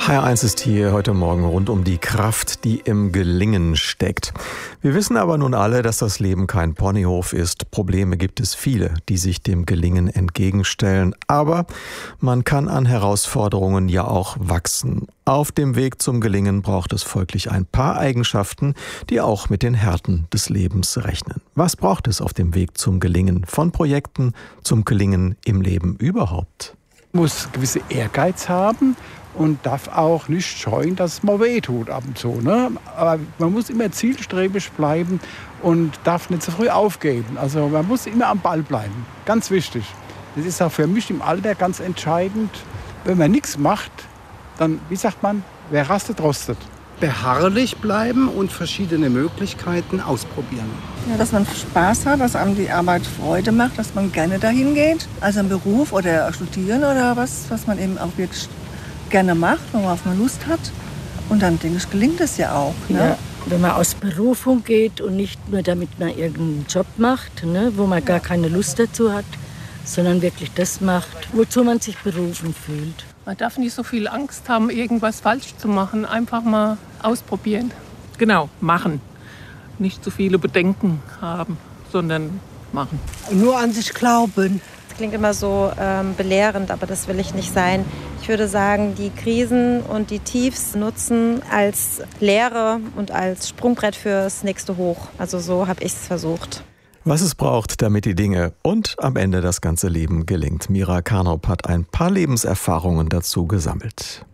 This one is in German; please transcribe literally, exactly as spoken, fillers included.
H R eins ist hier heute Morgen rund um die Kraft, die im Gelingen steckt. Wir wissen aber nun alle, dass das Leben kein Ponyhof ist. Probleme gibt es viele, die sich dem Gelingen entgegenstellen. Aber man kann an Herausforderungen ja auch wachsen. Auf dem Weg zum Gelingen braucht es folglich ein paar Eigenschaften, die auch mit den Härten des Lebens rechnen. Was braucht es auf dem Weg zum Gelingen von Projekten zum Gelingen im Leben überhaupt? Man muss gewisse Ehrgeiz haben und darf auch nicht scheuen, dass es mal weh tut ab und zu. Ne? Aber man muss immer zielstrebig bleiben und darf nicht zu früh aufgeben. Also man muss immer am Ball bleiben. Ganz wichtig. Das ist auch für mich im Alter ganz entscheidend. Wenn man nichts macht, dann, wie sagt man, wer rastet, rostet. Beharrlich bleiben und verschiedene Möglichkeiten ausprobieren. Ja, dass man Spaß hat, dass einem die Arbeit Freude macht, dass man gerne dahin geht. Also ein Beruf oder studieren oder was, was man eben auch wirklich gerne macht, worauf man Lust hat. Und dann, denke ich, gelingt es ja auch. Ne? Ja, wenn man aus Berufung geht und nicht nur damit man irgendeinen Job macht, ne, wo man gar keine Lust dazu hat, sondern wirklich das macht, wozu man sich berufen fühlt. Man darf nicht so viel Angst haben, irgendwas falsch zu machen. Einfach mal ausprobieren. Genau, machen. Nicht zu viele Bedenken haben, sondern machen. Nur an sich glauben. Das klingt immer so ähm, belehrend, aber das will ich nicht sein. Ich würde sagen, die Krisen und die Tiefs nutzen als Lehre und als Sprungbrett fürs nächste Hoch. Also so habe ich es versucht. Was es braucht, damit die Dinge und am Ende das ganze Leben gelingt. Mira Karnaup hat ein paar Lebenserfahrungen dazu gesammelt.